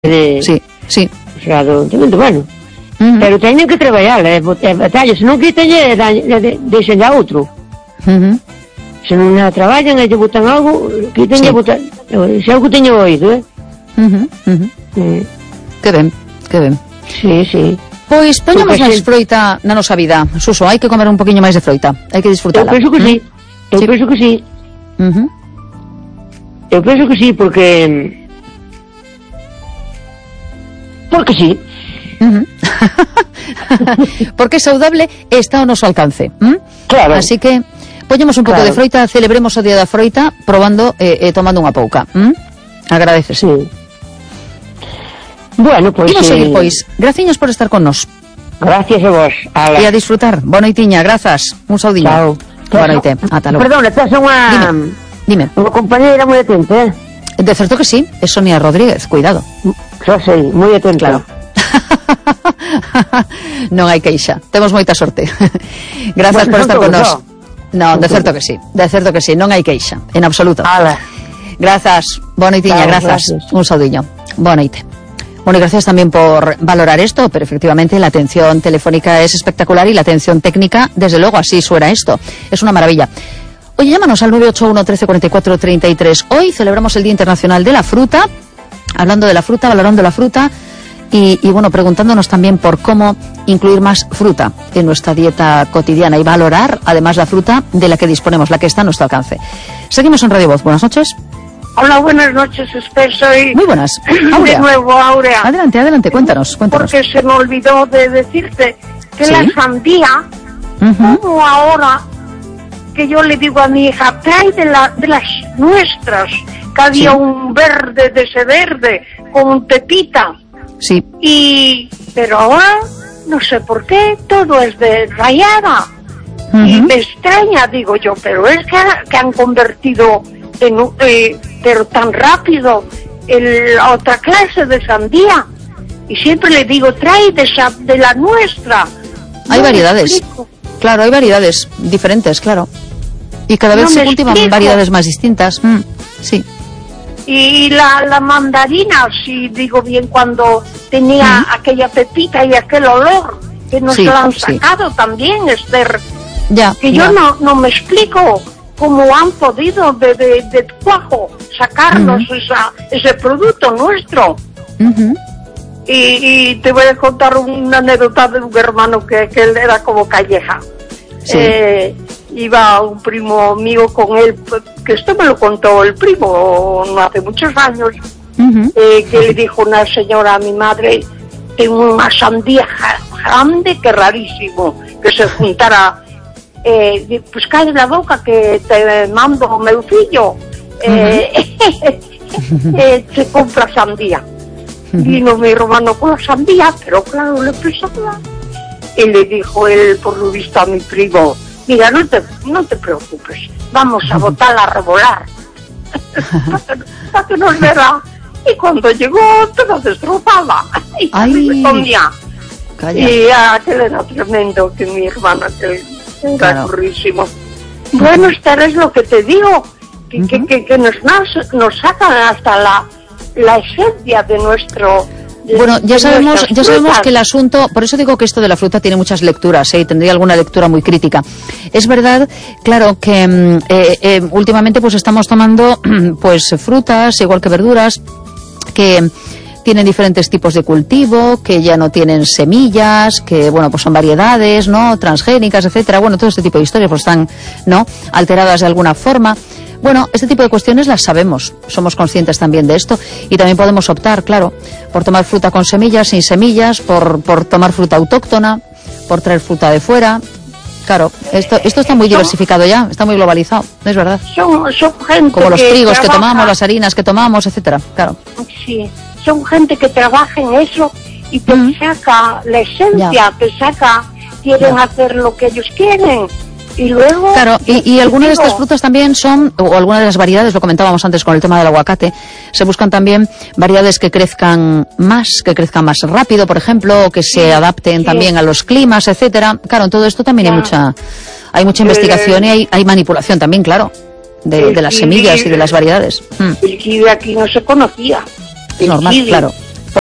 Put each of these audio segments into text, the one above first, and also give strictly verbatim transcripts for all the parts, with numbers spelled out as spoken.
de... Sí, sí. O sea, do Ayuntamiento, bueno. Uh-huh. Pero teñen que traballar, eh, é batalla, se non quítalle, deixenlle a outro. Uh-huh. Se non a traballan e lle botan algo, quítalle sí. botan... Se algo teño oído, eh? Uh-huh. Uh-huh. Uh-huh. Que ben, que ben. Sí, sí. Pois poñamos máis froita na nosa vida, Suso, hai que comer un poquinho máis de froita, hai que disfrutala. Eu penso que sí, eu sí. penso que sí. Uh-huh. Eu penso que sí, porque... Porque sí. Uh-huh. Porque é saudable e está ao noso alcance. ¿Mm? Claro. Así que poñemos un pouco claro. de froita, celebremos o día da froita probando e eh, eh, tomando unha pouca. ¿Mm? Agradeces. Sí. Bueno, pois... Imos eh... seguir, pois. Graciños por estar con nos. Gracias a vos. A e a disfrutar. Boa noitiña, grazas. Un saudiño. Chao. Boa noite. Ata logo. Perdón, estás unha... Dime. Dime. Unha compañera moi atenta, eh? De certo que sí, é Sonia Rodríguez, cuidado. Xa sei, moi atenta. Claro. Non hai queixa, temos moita sorte. Grazas bueno, por estar con nos. Non, de certo que sí, de certo que sí, non hai queixa, en absoluto. Ala. Grazas, boa noitiña, claro, grazas. gracias. Un saudiño. Boa noite. Bueno, y gracias también por valorar esto, pero efectivamente la atención telefónica es espectacular y la atención técnica, desde luego, así suena esto. Es una maravilla. Oye, llámanos al nueve ocho uno, trece, cuarenta y cuatro, treinta y tres. Hoy celebramos el Día Internacional de la Fruta, hablando de la fruta, valorando la fruta y, y bueno, preguntándonos también por cómo incluir más fruta en nuestra dieta cotidiana y valorar, además, la fruta de la que disponemos, la que está a nuestro alcance. Seguimos en Radio Voz. Buenas noches. Hola, buenas noches, Esper, soy... Muy buenas. Aurea. De nuevo, Aurea. Adelante, adelante, cuéntanos, cuéntanos. Porque se me olvidó de decirte que ¿sí? la sandía, uh-huh. como ahora que yo le digo a mi hija, trae de, la, de las nuestras, que había sí. un verde de ese verde, con pepita. Sí. Y, pero ahora, no sé por qué, todo es de rayada. Uh-huh. Y me extraña, digo yo, pero es que, que han convertido... En, eh, pero tan rápido en la otra clase de sandía y siempre le digo trae de, esa, de la nuestra. Hay no variedades, claro, hay variedades diferentes, claro, y cada vez no se cultivan explico. variedades más distintas. Mm, sí. Y la, la mandarina, si digo bien, cuando tenía mm. aquella pepita y aquel olor que nos sí, lo han sacado sí. también, Esther, ya, que ya. yo no, no me explico cómo han podido de, de, de cuajo sacarnos uh-huh. esa, ese producto nuestro. Uh-huh. y, y te voy a contar una anécdota de un hermano que, que él era como Calleja. Sí. Eh, iba un primo mío con él, que esto me lo contó el primo no hace muchos años, uh-huh. eh, que le dijo una señora a mi madre, tengo una sandía grande que rarísimo, que se juntara... Eh, pues cae la boca que te mando meu fillo eh, uh-huh. eh, se compra sandía. Uh-huh. Vino mi hermano con la sandía, pero claro, le pesaba y le dijo él por lo visto a mi primo, mira, no te, no te preocupes, vamos a botarla a revolar para que nos verá. Y cuando llegó toda destrozada y se comía. Calla. Y aquel era tremendo, que mi hermana que era currísimo. Bueno, esta es lo que te digo, que, uh-huh. que, que, que nos, nos sacan hasta la, la esencia de nuestro... De, bueno, ya sabemos, ya sabemos frutas. que el asunto, por eso digo que esto de la fruta tiene muchas lecturas, ¿eh? Y tendría alguna lectura muy crítica. Es verdad, claro, que eh, eh, últimamente pues estamos tomando pues frutas, igual que verduras, que tienen diferentes tipos de cultivo, que ya no tienen semillas, que bueno, pues son variedades, ¿no? Transgénicas, etcétera. Bueno, todo este tipo de historias pues están, ¿no? alteradas de alguna forma. Bueno, este tipo de cuestiones las sabemos, somos conscientes también de esto y también podemos optar, claro, por tomar fruta con semillas, sin semillas, por, por tomar fruta autóctona, por traer fruta de fuera. Claro, esto esto está muy diversificado ya, está muy globalizado, ¿no es verdad? Son, son gente como los que trigos trabaja, que tomamos, las harinas que tomamos, etcétera, claro. Sí, son gente que trabaja en eso y te mm. saca la esencia, ya. te saca, quieren ya. hacer lo que ellos quieren. Y luego... Claro, y, y algunas de estas frutas también son, o algunas de las variedades, lo comentábamos antes con el tema del aguacate, se buscan también variedades que crezcan más, que crezcan más rápido, por ejemplo, o que se adapten sí. también a los climas, etcétera. Claro, en todo esto también ya. hay mucha hay mucha investigación eh, y hay, hay manipulación también, claro, de, de las semillas y de las variedades. El kiwi aquí no se conocía. Es normal, kiwi. claro.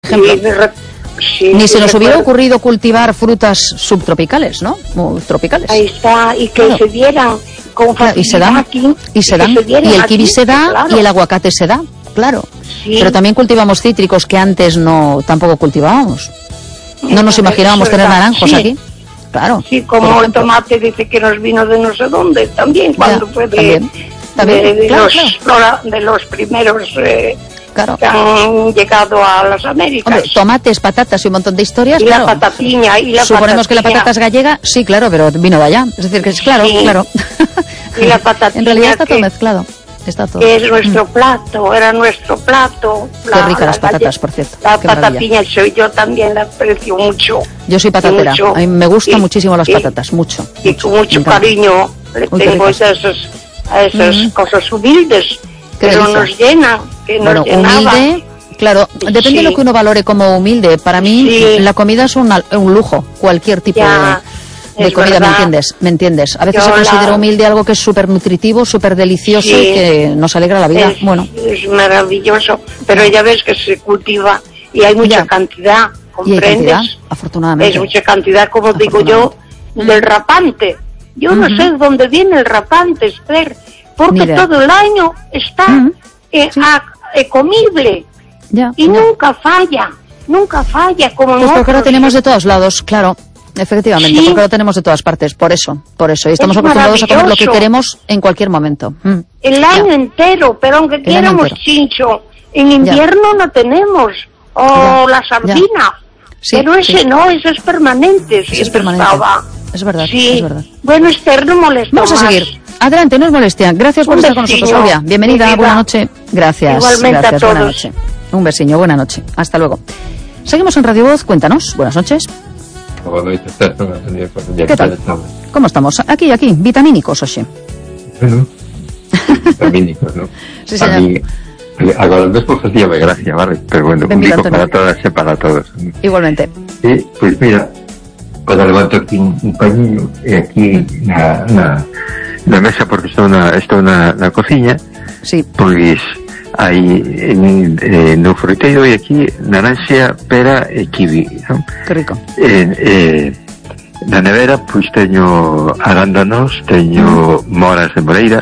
ejemplo. Y de re- sí, Ni se nos hubiera recuerdo- ocurrido cultivar frutas subtropicales, ¿no? O tropicales. Ahí está, y que Claro. se dieran con Claro, y se facilidad dan, aquí. y se que dan, dieran y el aquí, kiwi se da, claro. y el aguacate se da, claro. Sí. Pero también cultivamos cítricos que antes no tampoco cultivábamos. No nos Eso imaginábamos es tener verdad, naranjos sí. aquí. Claro. Sí, por como el ejemplo. tomate dice que nos vino de no sé dónde, también cuando Ya, fue de, también, también, de, de claro, los, claro. flora- de los primeros eh, Claro. que han llegado a las Américas. Hombre, tomates, patatas y un montón de historias, y claro. la patatiña, y la Suponemos que la patatiña. patata es gallega, sí, claro, pero vino de allá. Es decir, que es claro, Sí. claro. Y la patatiña En realidad está todo que- mezclado. Está todo. que es nuestro plato, era nuestro plato. Qué ricas las galle- patatas, por cierto, La qué maravilla. patatiña soy yo también, la aprecio mucho. Yo soy patatera. mucho. A mí me gustan Y- muchísimo las y- patatas, mucho. Y con mucho Me encanta. cariño le Uy, qué tengo ricas. a esas, a esas Ujú. cosas humildes, Qué pero delicia. nos llenan, que nos Bueno, llenaban. humilde, claro, depende de lo Sí. que uno valore como humilde. Para mí, Sí. la comida es un, un lujo, cualquier tipo Ya, de, de es comida, ¿me verdad. entiendes? ¿Me entiendes? A veces Yo se considera la- humilde algo que es súper nutritivo, súper delicioso Sí. y que nos alegra la vida. Es, Bueno, es maravilloso, pero ya ves que se cultiva y hay mucha Ya. cantidad, y hay ¿comprendes? cantidad, afortunadamente. Es mucha cantidad, como digo yo, del rapante. Yo no Ujú. sé de dónde viene el rapante, Esther, Ni porque idea. todo el año está Ujú. eh, Sí. a- eh, comible Ya, y ya. nunca falla, nunca falla como en Pues porque lo otros. tenemos de todos lados, claro. Efectivamente, Sí. porque lo tenemos de todas partes, por eso, por eso. Y estamos Es acostumbrados a comer lo que maravilloso. queremos en cualquier momento. Mm. El año entero, pero aunque año quieramos entero. chincho, en invierno no tenemos, o Ya, la sardina, Sí, pero ese sí. no, ese es permanente, Ese es siempre permanente. estaba. Es verdad, Sí. es verdad. Bueno, Esther, no molesta Vamos a más. seguir. Adelante, no es molestia. Gracias por Un estar con nosotros, besiño, Claudia. Bienvenida, mi vida. buena noche. Gracias. Igualmente a gracias, buena todos. noche. Un besiño, buena noche. Hasta luego. Seguimos en Radio Voz, cuéntanos. Buenas noches. Boa noite, César, señor, señor, ¿Qué tal? ¿Cómo estamos? Aquí, aquí, vitamínicos, oxe. Bueno, vitamínicos, ¿no? Sí, A señor. mí, agora despois facíame gracia, vale? Pero bueno, un Benvido, bico para Antonio. todas e para todos. Igualmente. E, pois mira, cando levanto aquí un, un pañinho, e aquí na, na, na mesa, porque estou na, estou na, na cociña, Sí. pois hai en, eh, no fruteiro e aquí naranxa, pera e kiwi, non? Qué rico. Eh, eh, na nevera pois teño arándanos, teño moras de moreira,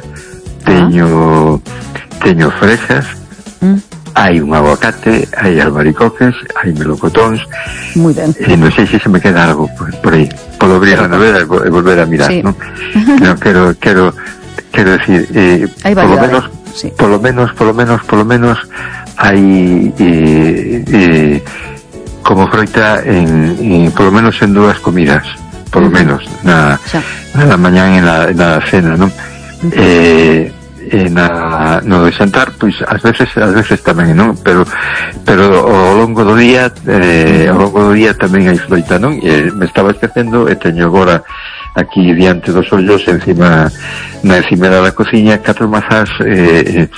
teño teño fresas, Mm, hai un aguacate, hai albaricoques, hai melocotóns, muy bien. e non sei se se me queda algo por, por aí. Podo abrir a nevera e, vo- e volver a mirar, Sí. non? No, quero, quero, quero decir, eh, Hai polo variedade, menos, sí. polo menos, polo menos, polo menos, hai eh, eh, como froita en, en, polo menos en dúas comidas, polo Ujú. menos, na, Xa. na mañán e na, na cena, non? Eh, e na, no de xantar, pois ás veces ás veces tamén, non? Pero pero ao longo do día eh, ao longo do día tamén hai froita, non? E me estaba esquecendo e teño agora aquí diante dos ollos encima na encimera da cociña catro mazás eh,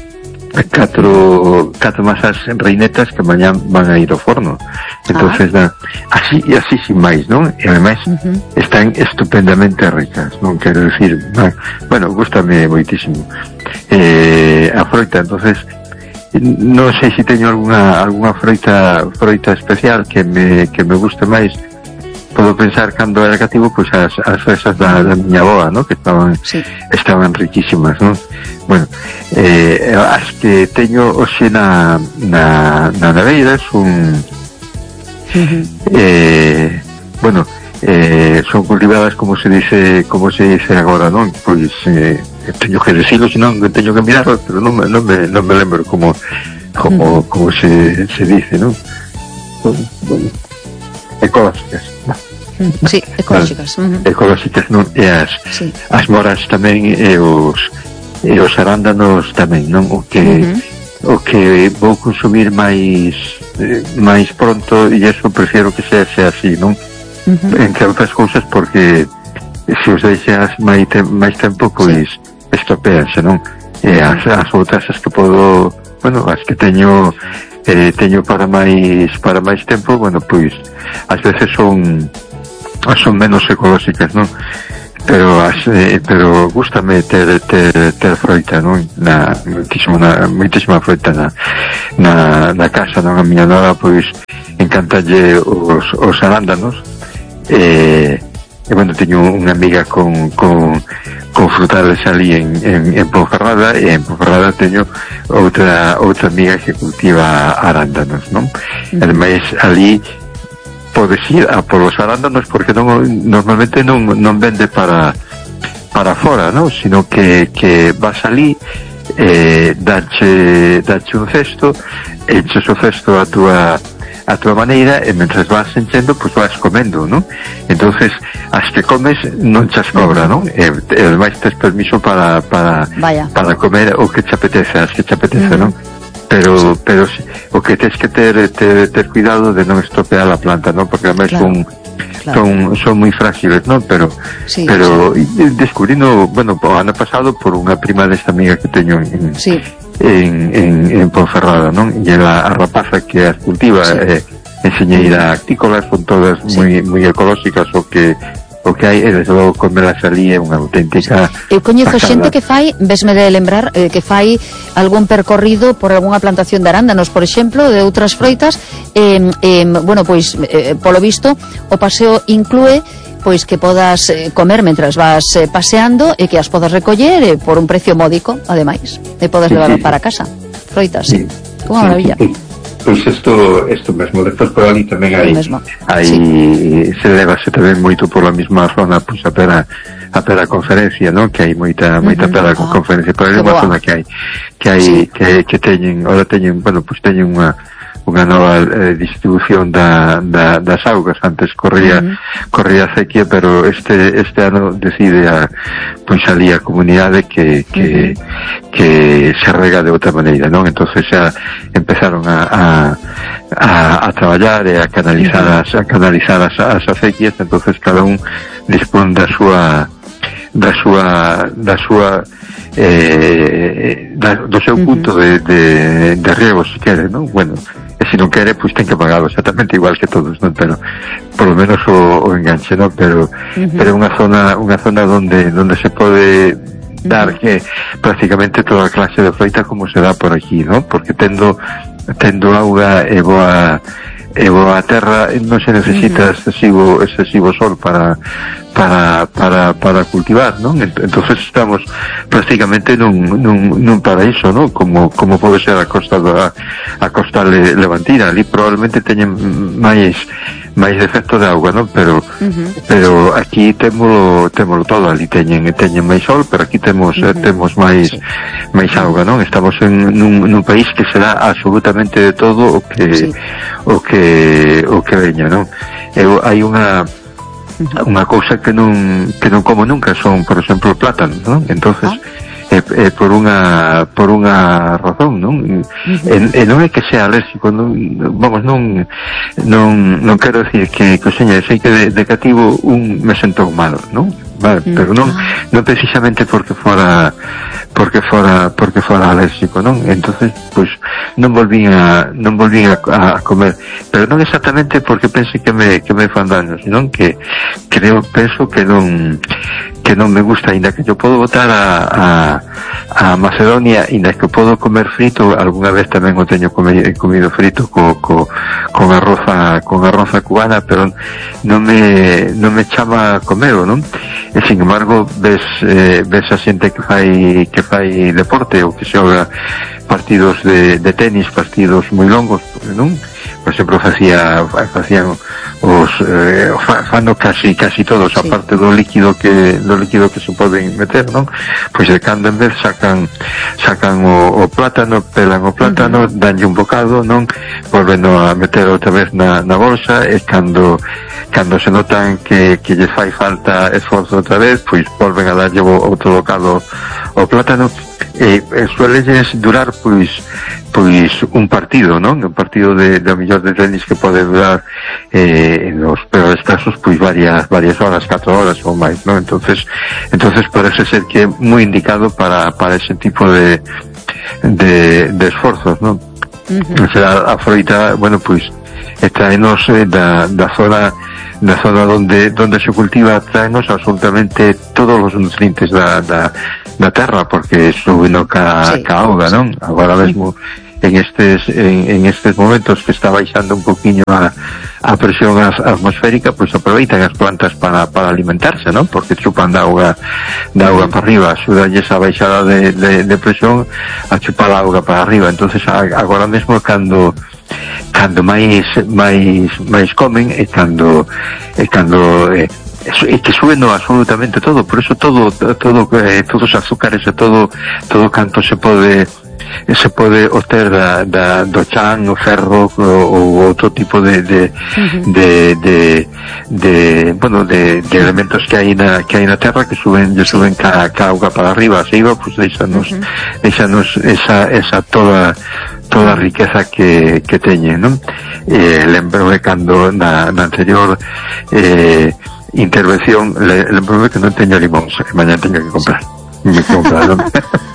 catro catro mazás reinetas que mañán van a ir ao forno. Entonces, na, así e así sin máis, non? E ademais Ujú. están estupendamente ricas, non quero decir, ma- bueno, gustame moitísimo eh, a froita. Entonces non sei se teño alguna alguna froita froita especial que me que me guste máis. Podo pensar cando era cativo, pois as, as fresas da, da miña boa, non? Que estaban Sí. estaban riquísimas, non? Bueno, eh, as que teño hoxe na na, na neveira son Ujú. eh, bueno, eh, son cultivadas como se dice como se dice agora, non? Pois eh, teño que decirlo, senón que teño que mirarlo, pero non me, non me, non me lembro como como, como se, se dice, non? Bueno, ecológicas, non? Sí, ecológicas. Ujú. Ecológicas, non? E as, Sí. as moras tamén e os e os arándanos tamén, non? O que Ujú. o que vou consumir máis eh, máis pronto, e eso prefiero que sea, sea así, non? Ujú. Entre outras cousas porque se os deixas máis, te, máis tempo, pois estropeanse, non? E as, as outras as que podo, bueno, as que teño eh, teño para máis para máis tempo, bueno, pois ás veces son son menos ecolóxicas, non? pero as, eh, pero gústame ter ter ter froita, non? Na moitísima na moitísima froita na na na casa, non? A miña nora pois encantalle os os arándanos. Eh, e bueno, teño unha amiga con con con frutales ali en, en, en Ponferrada, e en Ponferrada teño outra outra amiga que cultiva arándanos, non? Uh-huh. Ademais, ali podes ir a por os arándanos porque non, normalmente non, non vende para para fora, non? Sino que, que vas ali, eh, dache, dache un cesto, enches o cesto a túa a túa maneira, e mentre vas enchendo, pois vas comendo, non? Entonces, as que comes non chas cobra, non? E, e ademais tes permiso para para Vaya. para comer o que te apetece, as que te apetece, uh-huh. non? Pero sí. pero o que tens que ter, ter ter cuidado de non estropear a planta, non? Porque ademais claro. son claro. son son moi frágiles, non? Pero sí, pero sí. descubrindo, bueno, o ano pasado por unha prima desta amiga que teño en sí. en, en, en Ponferrada, non? E a, a rapaza que as cultiva sí. eh, enseñeira actícolas, son todas sí. moi moi ecolóxicas, o que o que hai, e desde logo comelas ali é unha auténtica eu coñezo pasada. Xente que fai, vesme de lembrar eh, que fai algún percorrido por algunha plantación de arándanos, por exemplo, de outras froitas, eh, eh, bueno, pois eh, polo visto o paseo inclúe pois que podas eh, comer mentras vas eh, paseando, e que as podas recoller eh, por un precio módico, ademais, e podes sí, levar sí. para casa froitas, sí, sí. Unha maravilla. Sí, sí. Pois isto, isto mesmo, despois por ali tamén hai, hai sí. se levase tamén moito por la mesma zona, pois a pera, a pera conferencia, non? Que hai moita, moita uh-huh. pera ah, conferencia, por ali unha zona que hai, que hai, sí. que, que teñen, ora teñen, bueno, pois teñen unha, unha nova eh, distribución da, da, das augas. Antes corría, uh-huh. corría sequía, pero este, este ano decide a, pois ali a comunidade que, que, uh-huh. que se rega de outra maneira, non? Entonces xa empezaron a, a, a, a traballar e a canalizar uh-huh. as, a canalizar as, as acequias, entonces cada un dispón da súa, da súa, da súa, eh, da, do seu punto uh-huh. de, de, de riego, se quere, non? Bueno, e se non quere, pois ten que pagarlo exactamente igual que todos, non? Pero por lo menos o, o enganche, non? Pero uh-huh. pero unha zona unha zona onde onde se pode dar uh-huh. que prácticamente toda clase de froita como se dá por aquí, non? Porque tendo tendo auga e boa e boa terra, non se necesita uh-huh. excesivo excesivo sol para para para para cultivar, non? Entonces estamos prácticamente nun nun nun paraíso, non? Como como pode ser a costa da a costa levantina, ali probablemente teñen máis máis defecto de auga, non? Pero uh-huh. pero aquí témolo témolo todo, ali teñen teñen máis sol, pero aquí temos uh-huh. temos máis sí. máis auga, non? Estamos en nun, nun país que será absolutamente de todo o que sí. o que o que veña, non? Eu hai unha unha cousa que non que non como nunca son, por exemplo, plátanos, non? Entonces ah. é, é por unha por unha razón, non? Uh-huh. E, e non é que sea alérgico, non, vamos, non non non quero decir que que seña, sei que de, de cativo un me sentou mal, non? Vale, uh-huh. pero non non precisamente porque fora porque fora porque fora alérgico, non? Entonces, pois non volvín a non volvín a, a comer, pero non exactamente porque pense que me que me fan daño, senón que creo penso que non que non me gusta, ainda que yo podo botar a, a, a Macedonia, ainda que podo comer frito, algunha vez tamén o teño comido, comido frito co, co, con arroza con arroza cubana, pero non me non me chama a comero, non? E sin embargo ves eh, ves a xente que fai que fai deporte ou que xoga partidos de, de tenis, partidos moi longos, non? Por exemplo, facía facían os eh, fano casi casi todos, sí. aparte do líquido que do líquido que se poden meter, non? Pois de cando en vez sacan sacan o, o plátano, pelan o plátano, uh-huh. danlle un bocado, non? Volven a meter outra vez na, na bolsa, e cando cando se notan que que lle fai falta esforzo outra vez, pois volven a darlle outro bocado o plátano, e, e suelelles durar pois pois un partido, non? Un partido de, de a millor de tenis que pode durar eh, en os peores casos pois varias varias horas, catro horas ou máis, non? Entonces, entonces parece ser que é moi indicado para para ese tipo de de, de esforzos, non? Uh-huh. O sea, a froita, bueno, pois e traenos eh, da, da zona da zona donde donde se cultiva, traenos absolutamente todos os nutrientes da, da, da terra, porque suben ca, sí. ca auga, non? Agora mesmo en estes en, en estes momentos que está baixando un poquinho a, a presión atmosférica, pois pues aproveitan as plantas para, para alimentarse, non? Porque chupan da auga da auga para arriba, axudanlles a baixada de, de, de presión a chupar a auga para arriba. Entonces agora mesmo cando cando máis máis máis comen e cando e cando eh, e que suben absolutamente todo, por eso todo todo eh, todos os azúcares e todo todo canto se pode se pode obter da, da, do chan, o ferro ou outro tipo de de, uh-huh. de, de, de bueno, de, de elementos que hai na que hai na terra, que suben, lle suben ca, ca auga para arriba, arriba, pues deixanos uh-huh. deixanos esa esa toda toda a riqueza que, que teñen, non? Eh, lembro que cando na, na anterior eh, intervención le, lembro que non teño limóns, que mañá teño que comprar me comprar, non?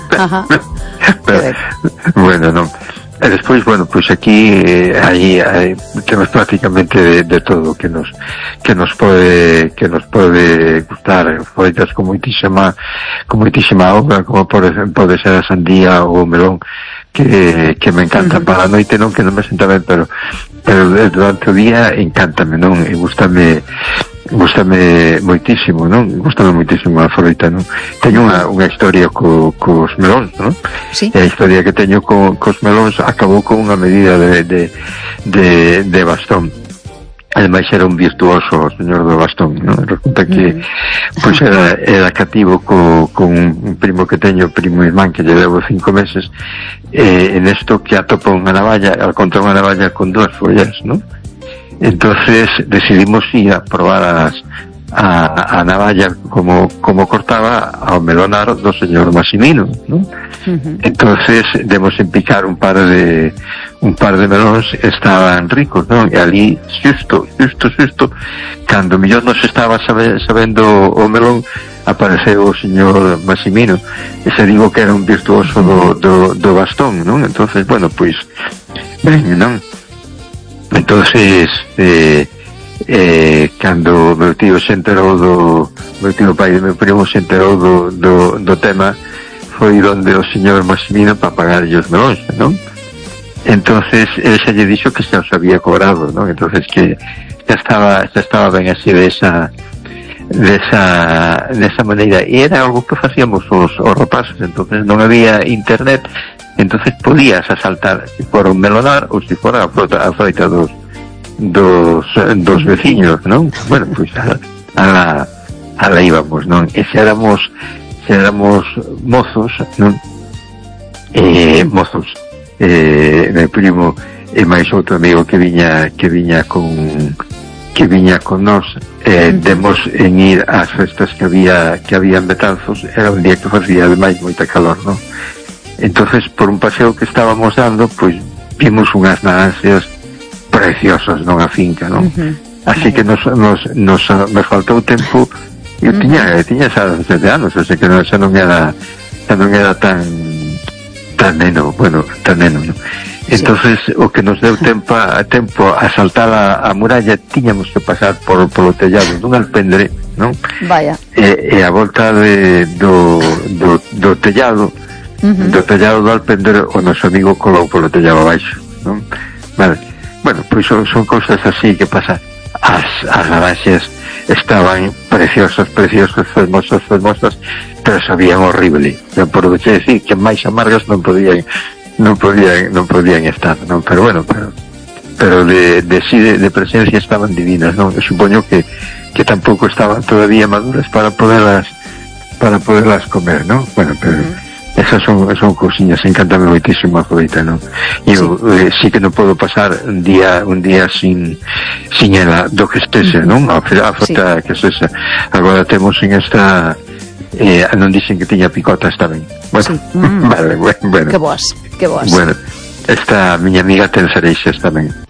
Pero, bueno, non. E despois, bueno, pois pues aquí eh, aí, aí temos prácticamente de, de todo que nos que nos pode que nos pode gustar, froitas con moitísima con moitísima auga, como por exemplo pode ser a sandía ou o melón, que, que me encanta. Uh-huh. Para a noite non, que non me senta ben, pero pero durante o día encántame, non? E gústame gústame moitísimo, non? Gústame moitísimo a froita, non? Teño unha, unha historia co, cos melóns, non? Sí. E a historia que teño co, cos melóns acabou con unha medida de, de, de, de bastón. Ademais era un virtuoso o señor do bastón, non? Resulta que mm. pois era, era cativo co, con un primo que teño, primo irmán, que lle levo cinco meses, e en esto que atopa unha navalla, al contra unha navalla con dúas follas, non? Entonces decidimos ir a probar as, a, a navalla como, como cortaba ao melonar do señor Massimino, ¿no? Uh-huh. Entonces demos en picar un par de un par de melóns, estaban ricos, ¿no? E ali, xusto, xusto, xusto, cando millón nos estaba sabe, sabendo o melón, apareceu o señor Massimino, e se digo que era un virtuoso do, do, do bastón, ¿no? Entonces, bueno, pois, ben, non? Entonces eh, eh, cando meu tío se enterou do meu tío pai e meu primo se enterou do, do, do tema, foi donde o señor Massimino para pagar os melóns, non? Entonces ele xa lle dixo que xa os había cobrado, non? Entonces que xa estaba xa estaba ben así desa desa desa maneira, e era algo que facíamos os, os rapaces. Entonces non había internet, entonces podías asaltar si fora un melonar ou si fora a frota, a froita dos dos, dos veciños, non? Bueno, pois pues, a, a la a la íbamos, non? E se éramos se éramos mozos, non? Eh, mozos eh, meu primo e máis outro amigo que viña que viña con que viña con nós, eh, demos en ir ás festas que había que había en Betanzos. Era un día que facía ademais moita calor, non? Entonces, por un paseo que estábamos dando, pois vimos unhas naranxas preciosas, non, a finca, non? Uh-huh. Así que nos, nos, nos, nos faltou tempo. Eu uh-huh. tiña, tiña xa sete anos, así que non, xa non era xa non era tan tan neno, bueno, tan neno, non? Entonces, sí. O que nos deu tempo a tempo a saltar a, a muralla, tiñamos que pasar por polo tellado dun alpendre, non? Vaya. E, e a volta de, do, do, do tellado, uh-huh. do tellado do alpendre, o noso amigo colou polo tellado abaixo, non? Vale. Bueno, pois son, son cousas así que pasan. As, as naranxas estaban preciosas, preciosas, fermosas, fermosas, pero sabían horrible. Non podo decir que máis amargas non podían non podían non podían estar, non? Pero bueno, pero pero de de sí de, de presencia estaban divinas, non? Eu supoño que que tampouco estaban todavía maduras para poderlas para poderlas comer, non? Bueno, pero uh-huh. esas son son cousiñas, encántame moitísimo a froita, non? E eu sí. Eh, sí que non podo pasar un día un día sin sin ela do que estese, uh-huh. non? A, a froita sí. que estese. Agora temos en esta eh, non dixen que tiña picotas tamén. Bueno, sí. mm. vale, bueno, bueno. Que boas, que boas. Bueno, esta miña amiga ten cereixas tamén.